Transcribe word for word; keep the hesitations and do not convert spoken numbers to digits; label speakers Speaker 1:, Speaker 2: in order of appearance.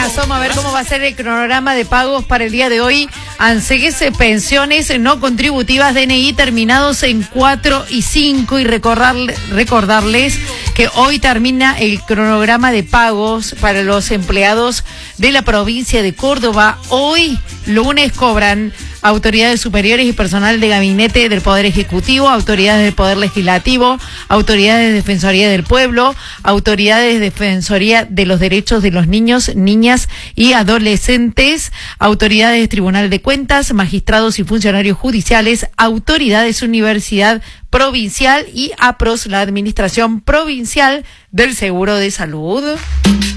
Speaker 1: asoma a ver cómo va a ser el cronograma de pagos para el día de hoy. ANSES, pensiones no contributivas, D N I terminados en cuatro y cinco. Y recordarle, recordarles que hoy termina el cronograma de pagos para los empleados de la provincia de Córdoba. Hoy, lunes, cobran autoridades superiores y personal de gabinete del Poder Ejecutivo, autoridades del Poder Legislativo, autoridades de Defensoría del Pueblo, autoridades de Defensoría de los Derechos de los Niños, Niñas y Adolescentes, autoridades de Tribunal de Cuentas, magistrados y funcionarios judiciales, autoridades Universidad Provincial y APROS, la Administración Provincial del Seguro de Salud.